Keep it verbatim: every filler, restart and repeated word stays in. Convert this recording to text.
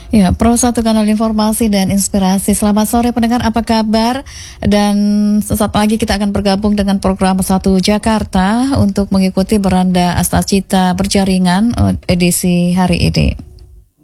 Ya, Pro satu kanal informasi dan inspirasi. Selamat sore pendengar, apa kabar? Dan sesaat lagi kita akan bergabung dengan program Satu Jakarta untuk mengikuti Beranda Astacita Berjaringan edisi hari ini.